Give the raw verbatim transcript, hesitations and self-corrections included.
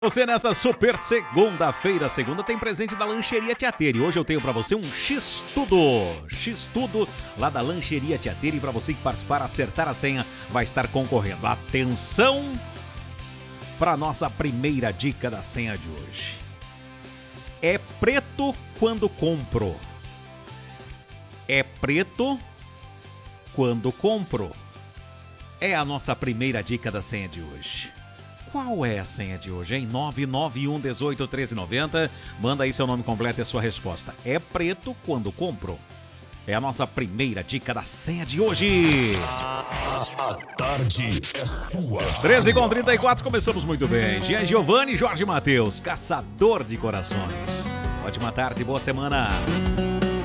Você nesta super segunda-feira, segunda tem presente da Lancheria Tiateira. E hoje eu tenho pra você um X-Tudo. X-Tudo lá da Lancheria Tiateira. E pra você que participar, acertar a senha, vai estar concorrendo. Atenção pra nossa primeira dica da senha de hoje. É preto quando compro. É preto quando compro. É a nossa primeira dica da senha de hoje. Qual é a senha de hoje, hein? nove nove um, dezoito, treze, noventa. Manda aí seu nome completo e a sua resposta. É preto quando compro. É a nossa primeira dica da senha de hoje. A tarde é sua. treze com trinta e quatro, começamos muito bem. Jean Giovanni e Jorge Matheus, caçador de corações. Ótima tarde, boa semana.